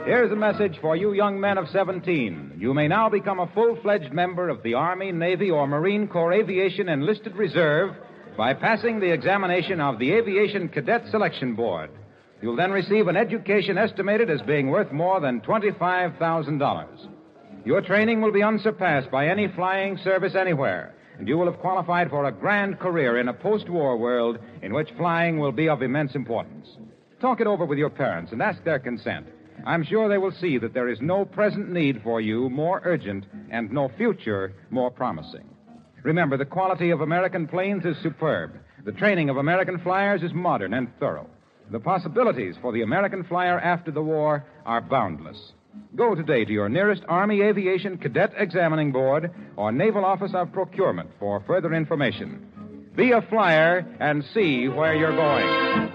Here's a message for you young men of 17. You may now become a full-fledged member of the Army, Navy, or Marine Corps Aviation Enlisted Reserve by passing the examination of the Aviation Cadet Selection Board. You'll then receive an education estimated as being worth more than $25,000. Your training will be unsurpassed by any flying service anywhere, and you will have qualified for a grand career in a post-war world in which flying will be of immense importance. Talk it over with your parents and ask their consent. I'm sure they will see that there is no present need for you more urgent and no future more promising. Remember, the quality of American planes is superb. The training of American flyers is modern and thorough. The possibilities for the American flyer after the war are boundless. Go today to your nearest Army Aviation Cadet Examining Board or Naval Office of Procurement for further information. Be a flyer and see where you're going.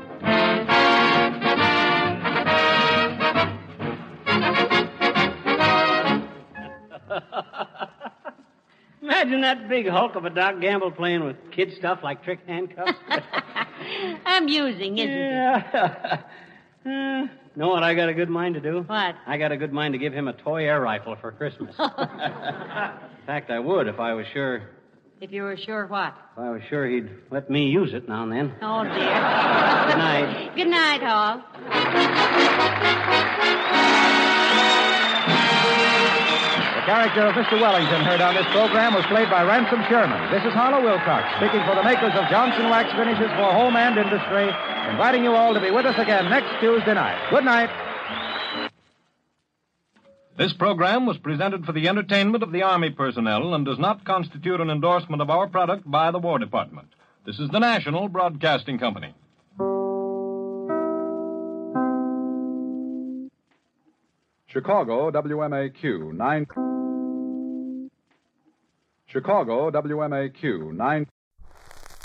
Imagine that big hulk of a Doc Gamble playing with kid stuff like trick handcuffs. Amusing, isn't it? Know what I got a good mind to do? What? I got a good mind to give him a toy air rifle for Christmas. In fact, I would if I was sure. If you were sure what? If I was sure he'd let me use it now and then. Oh, dear. Good night. Good night, Hall. The character of Mr. Wellington heard on this program was played by Ransom Sherman. This is Harlow Wilcox, speaking for the makers of Johnson Wax Finishes for Home and Industry, inviting you all to be with us again next Tuesday night. Good night. This program was presented for the entertainment of the Army personnel and does not constitute an endorsement of our product by the War Department. This is the National Broadcasting Company. Chicago, WMAQ, 9... Chicago, WMAQ, 9...